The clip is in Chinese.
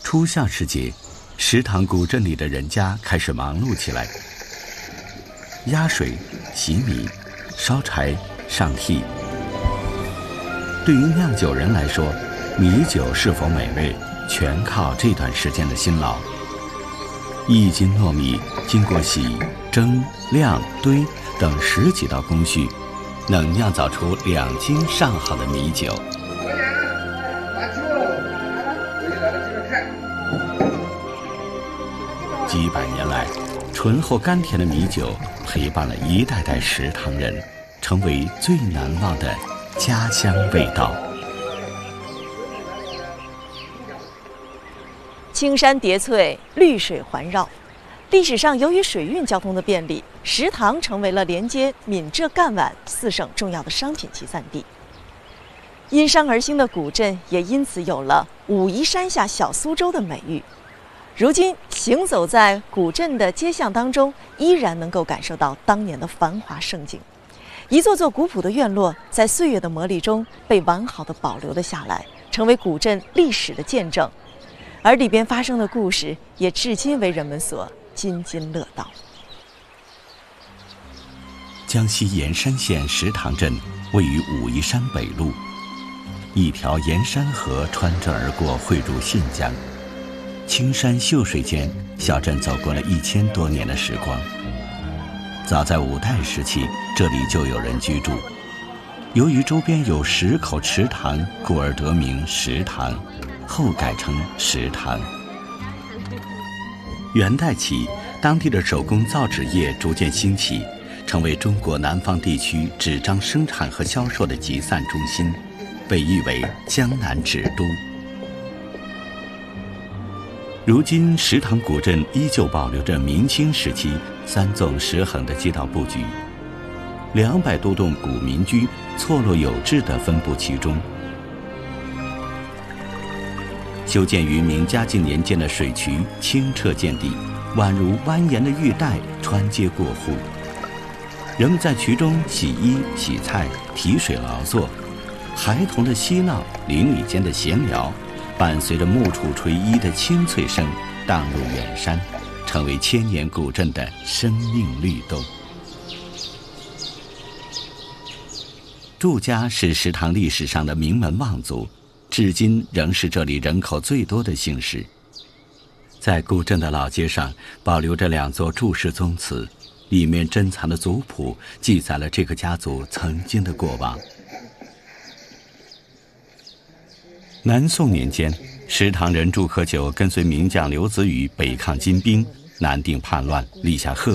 初夏时节，石塘古镇里的人家开始忙碌起来，压水、洗米、烧柴、上屉。对于酿酒人来说，米酒是否美味，全靠这段时间的辛劳。1斤糯米经过洗、蒸、晾、堆等10几道工序，能酿造出2斤上好的米酒。几百年来，醇厚甘甜的米酒陪伴了一代代石塘人，成为最难忘的家乡味道。 青山叠翠，绿水环绕。历史上，由于水运交通的便利，石塘成为了连接闽浙赣皖4省重要的商品集散地。因山而兴的古镇也因此有了“武夷山下小苏州”的美誉。如今，行走在古镇的街巷当中，依然能够感受到当年的繁华盛景。一座座古朴的院落，在岁月的磨砺中被完好的保留了下来，成为古镇历史的见证。而里边发生的故事，也至今为人们所津津乐道。 江西盐山县石塘镇位于武夷山北麓，一条盐山河穿镇而过，汇入信江。青山秀水间，小镇走过了1000多年的时光。早在5代时期，这里就有人居住。由于周边有10口池塘，故而得名石塘，后改成石塘。元代起，当地的手工造纸业逐渐兴起，成为中国南方地区纸张生产和销售的集散中心，被誉为江南纸都。如今，石塘古镇依旧保留着明清时期3纵10横的街道布局，200多栋古民居错落有致地分布其中。修建于明嘉靖年间的水渠清澈见底，宛如蜿蜒的玉带穿街过户。人们在渠中洗衣、洗菜、提水劳作，孩童的嬉闹、邻里间的闲聊，伴随着木杵锤衣的清脆声，荡入远山，成为千年古镇的生命律动。祝家是石塘历史上的名门望族，至今仍是这里人口最多的姓氏。在古镇的老街上，保留着2座祝氏宗祠，里面珍藏的族谱记载了这个家族曾经的过往。南宋年间，石塘人祝可久跟随名将刘子宇北抗金兵，南定叛乱，立下赫